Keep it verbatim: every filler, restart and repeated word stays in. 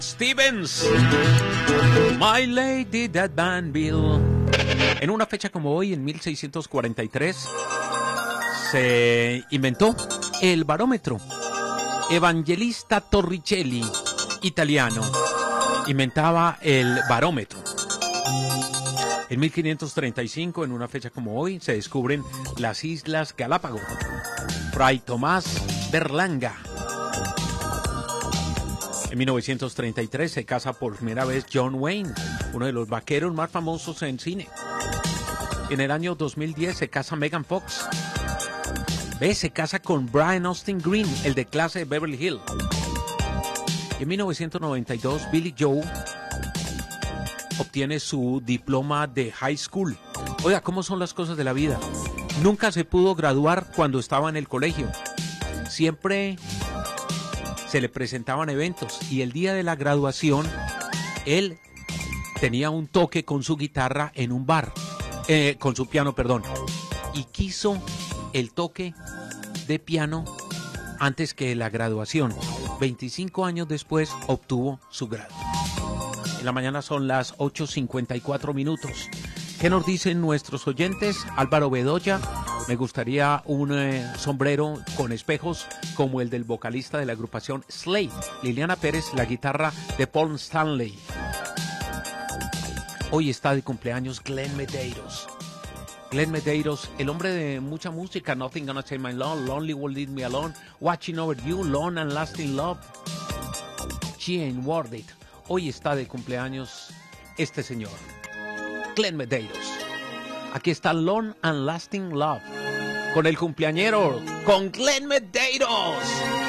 Stevens, My Lady That Banville. En una fecha como hoy, en mil seiscientos cuarenta y tres, se inventó el barómetro. Evangelista Torricelli, italiano, inventaba el barómetro. En mil quinientos treinta y cinco, en una fecha como hoy, se descubren las Islas Galápagos. Fray Tomás Berlanga. En mil novecientos treinta y tres se casa por primera vez John Wayne, uno de los vaqueros más famosos en cine. En el año dos mil diez se casa Megan Fox. B se casa con Brian Austin Green, el de Clase de Beverly Hills. En mil novecientos noventa y dos, Billy Joe obtiene su diploma de high school. Oiga, ¿cómo son las cosas de la vida? Nunca se pudo graduar cuando estaba en el colegio. Siempre se le presentaban eventos y el día de la graduación él tenía un toque con su guitarra en un bar, eh, con su piano, perdón, y quiso el toque de piano antes que la graduación. veinticinco años después obtuvo su grado. En la mañana son las ocho cincuenta y cuatro minutos. ¿Qué nos dicen nuestros oyentes? Álvaro Bedoya: me gustaría un eh, sombrero con espejos como el del vocalista de la agrupación Slade. Liliana Pérez: la guitarra de Paul Stanley. Hoy está de cumpleaños Glenn Medeiros. Glenn Medeiros, el hombre de mucha música. Nothing Gonna Take My Love, Lonely Will Leave Me Alone, Watching Over You, Long and Lasting Love, She Ain't Worth It. Hoy está de cumpleaños este señor, Glenn Medeiros. Aquí está Long and Lasting Love, con el cumpleañero, con Glenn Medeiros.